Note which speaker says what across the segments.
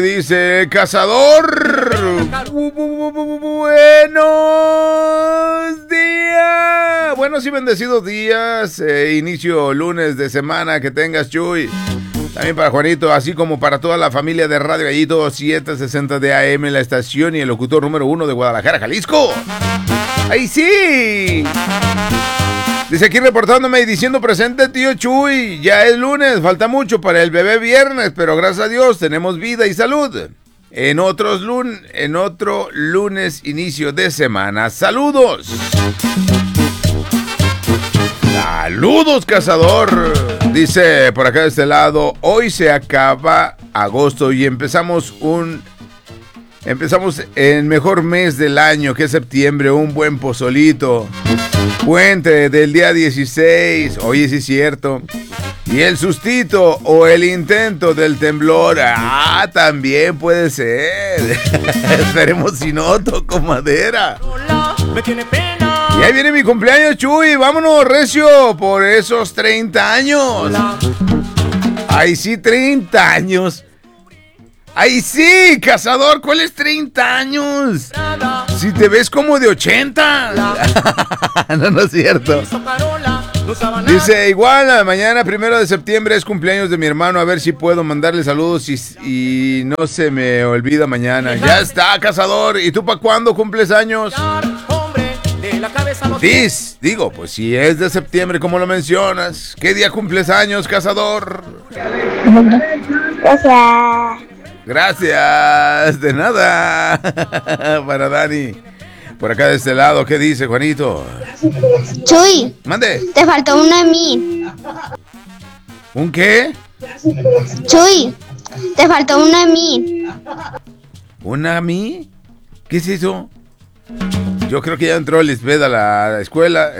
Speaker 1: Dice Cazador. Buenos días. Buenos y bendecidos días. Inicio lunes de semana que tengas, Chuy. También para Juanito, así como para toda la familia de Radio Gallito 760 de AM, la estación y el locutor número 1 de Guadalajara, Jalisco. ¡Ahí sí! Dice aquí reportándome y diciendo presente, tío Chuy. Ya es lunes, falta mucho para el bebé viernes, pero gracias a Dios tenemos vida y salud. En otro lunes, inicio de semana. ¡Saludos! ¡Saludos, Cazador! Dice por acá de este lado, hoy se acaba agosto y empezamos el mejor mes del año, que es septiembre, un buen pozolito. Puente del día 16, oye, sí es cierto. Y el sustito o el intento del temblor, también puede ser. Esperemos si no toco madera. Y ahí viene mi cumpleaños, Chuy, vámonos, recio, por esos 30 años. Ay, sí, 30 años. ¡Ay, sí, Cazador! ¿Cuáles 30 años? Si te ves como de 80. No es cierto. Dice, igual, mañana, 1 de septiembre, es cumpleaños de mi hermano. A ver si puedo mandarle saludos y no se me olvida mañana. Ya está, Cazador. ¿Y tú para cuándo cumples años? Digo, pues si es de septiembre, como lo mencionas. ¿Qué día cumples años, Cazador? Gracias, de nada. Para Dani. Por acá de este lado, ¿qué dice, Juanito?
Speaker 2: Chuy,
Speaker 1: mande.
Speaker 2: Te faltó una a mí.
Speaker 1: ¿Un qué?
Speaker 2: Chuy, te faltó una a mí.
Speaker 1: ¿Una a mí? ¿Qué es eso? Yo creo que ya entró Lisbeth a la escuela.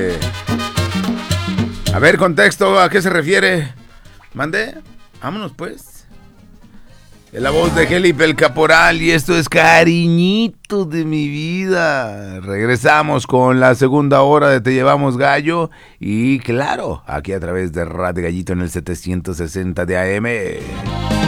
Speaker 1: A ver, contexto, ¿a qué se refiere? ¿Mande? Vámonos, pues. Es la voz de Felipe el Caporal y esto es Cariñito de mi vida. Regresamos con la segunda hora de Te Llevamos Gallo y claro, aquí a través de Radio Gallito en el 760 de AM.